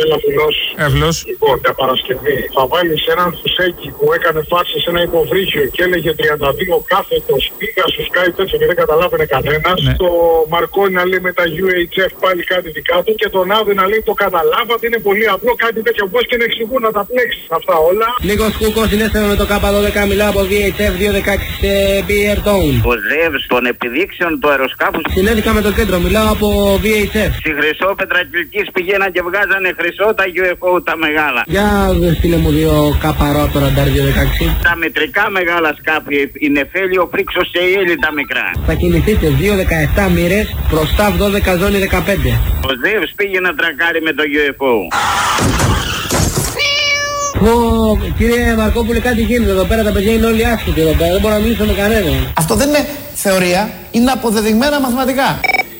Ευλός. Λοιπόν, για Παρασκευή θα βάλεις έναν φουσέκι που έκανε φάση σε ένα υποβρύχιο και έλεγε 32 κάθετος, πήγα σου σκάει τέτοιο και δεν καταλάβαινε κανένας. Ναι. Το Μαρκόνι να λέει με τα UHF πάλι κάτι δικά του και τον Άδη να λέει το καταλάβατε, είναι πολύ απλό, κάτι τέτοιο πώς και να εξηγούν να τα πλέξεις αυτά όλα. Λίγος Κούκος, συνέστημα με το K12, μιλάω από VHF 216 σε BR Town. Ο Ζεύς των επιδείξεων του αεροσκάφους. Συνέδεικα με το κέντρο, μιλάω από VHF. Στη Χρυσό Πετρακυλκής πηγαίναν και βγάζανε χρυσό τα UFO τα μεγάλα. Για στείλε μου δύο καπαρό από το ραντάρ 216. Τα μετρικά μεγάλα σκάφη, η Νεφέλιο Φρίξος και η Έλλη τα μικρά. Θα κινηθείτε 2-17 μοίρες, προστάβ 12 ζώνη 15. Ο Ζεύς πήγε να τρακάρει με το UFO. Κύριε Μαρκόπουλε, κάτι γίνεται εδώ πέρα, τα παιδιά είναι όλοι άσχετοι εδώ πέρα, δεν μπορώ να μιλήσω με κανέναν. Αυτό δεν είναι θεωρία, είναι αποδεδειγμένα μαθηματικά.